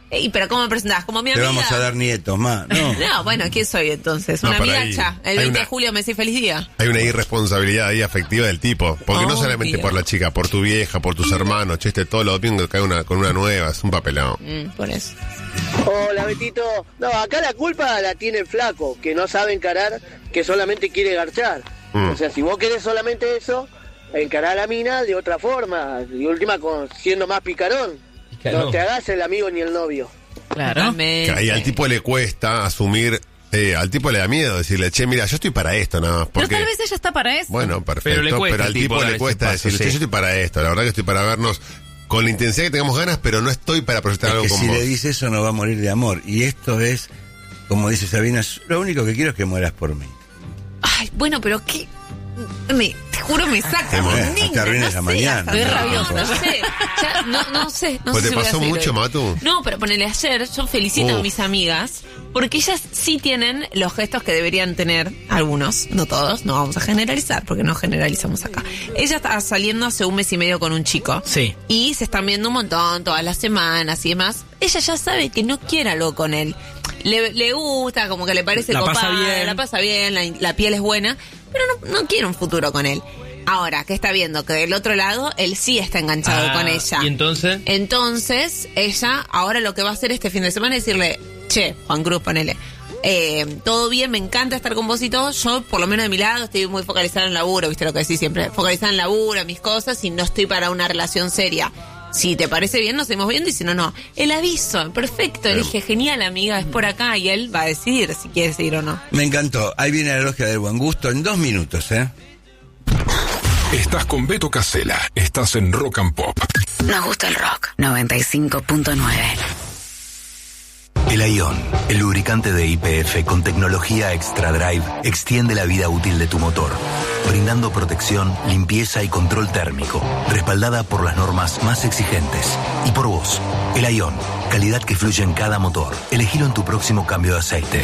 pero ¿cómo me presentás? Como mi amiga. Te vamos a dar nietos más. No, bueno, ¿quién soy entonces? Una amigacha. El 20 de julio me decís feliz día. Hay una irresponsabilidad ahí afectiva del tipo. Porque no solamente por la chica, por tu vieja, por tus hermanos. Chiste, todos los domingos cae con una nueva. Es un papelón. Por eso. Hola, Betito. No, acá la culpa la tiene el flaco, que no sabe encarar, que solamente quiere garchar. O sea, si vos querés solamente eso, encarar a la mina de otra forma. Y última, siendo más picarón. No te hagas el amigo ni el novio. Claro. Que ahí al tipo le cuesta asumir, al tipo le da miedo decirle, che, mira, yo estoy para esto nada más. Porque, pero tal vez ella está para eso. Bueno, perfecto, pero al tipo le cuesta decirle, che, yo estoy para esto, la verdad que estoy para vernos con la intensidad que tengamos ganas, pero no estoy para proyectar algo con vos. Si le dice eso no va a morir de amor. Y esto es, como dice Sabina, lo único que quiero es que mueras por mí. Ay, bueno, pero ¿qué? Te juro me saca. Te arruinas la mañana. Estoy rabiosa. No sé. Pues te pasó mucho, Matu. No, pero ponele ayer, yo felicito a mis amigas, porque ellas sí tienen los gestos que deberían tener algunos, no todos, no vamos a generalizar, porque no generalizamos acá. Ella está saliendo hace 1 mes y medio con un chico. Sí. Y se están viendo un montón, todas las semanas y demás. Ella ya sabe que no quiere algo con él. Le gusta, como que le parece copado, la pasa bien, la piel es buena, pero no quiere un futuro con él. Ahora, ¿qué está viendo? Que del otro lado, él sí está enganchado con ella. ¿Y entonces? Entonces, ella ahora lo que va a hacer este fin de semana es decirle, che, Juan Cruz, ponele, todo bien, me encanta estar con vos y todo, yo por lo menos de mi lado estoy muy focalizada en laburo, viste lo que decís siempre, focalizada en laburo, en mis cosas, y no estoy para una relación seria. Si te parece bien, nos seguimos viendo, y si no, no. El aviso, perfecto. Le dije, genial, amiga, es por acá, y él va a decidir si quiere seguir o no. Me encantó. Ahí viene la logia del buen gusto en 2 minutos, Estás con Beto Casella. Estás en Rock and Pop. Nos gusta el rock. 95.9. El Ion, el lubricante de YPF con tecnología Extra Drive, extiende la vida útil de tu motor, brindando protección, limpieza y control térmico, respaldada por las normas más exigentes. Y por vos, el Ion, calidad que fluye en cada motor. Elegilo en tu próximo cambio de aceite.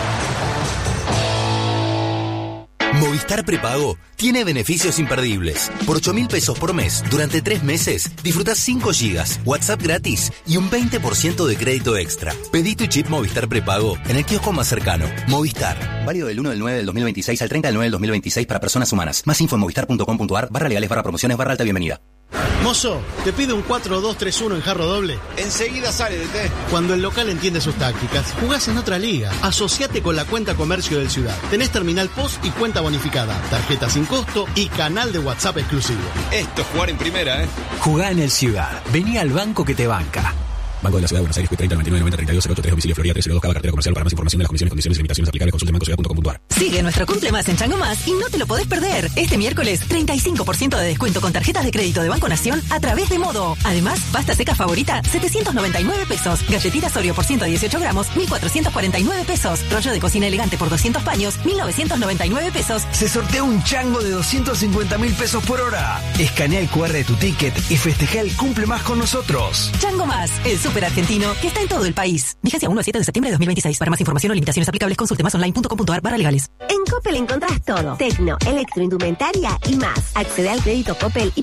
Movistar Prepago tiene beneficios imperdibles. Por 8.000 pesos por mes, durante 3 meses, disfrutás 5 gigas, WhatsApp gratis y un 20% de crédito extra. Pedí tu chip Movistar Prepago en el kiosco más cercano. Movistar. Válido del 1/9/2026 al 30/9/2026 para personas humanas. Más info en movistar.com.ar/legales/promociones/alta bienvenida. Mozo, te pido un 4-2-3-1 en jarro doble. Enseguida sale de té. Cuando el local entiende sus tácticas, jugás en otra liga. Asociate con la cuenta comercio del Ciudad. Tenés terminal POS y cuenta bonificada, tarjeta sin costo y canal de WhatsApp exclusivo. Esto es jugar en primera, Jugá en el Ciudad. Vení al banco que te banca. Banco de la Ciudad de Buenos Aires, 30 99 90 32 08 3, domicilio Florida 302 Cava, cartera comercial. Para más información de las comisiones, condiciones y limitaciones aplicables, consulte bancociudad.com.ar. Sigue nuestro Cumple Más en Chango Más y no te lo podés perder. Este miércoles, 35% de descuento con tarjetas de crédito de Banco Nación a través de Modo. Además, pasta seca favorita, 799 pesos. Galletitas Oreo por 118 gramos, 1.449 pesos. Rollo de cocina elegante por 200 paños, 1.999 pesos. Se sortea un chango de 250.000 pesos por hora. Escanea el QR de tu ticket y festeja el Cumple Más con nosotros. Chango Más, el súper argentino que está en todo el país. Vigencia 1 al 7 de septiembre de 2026. Para más información o limitaciones aplicables, consulte masonline.com.ar/legales. En Coppel encontrás todo. Tecno, electroindumentaria y más. Accede al crédito Coppel y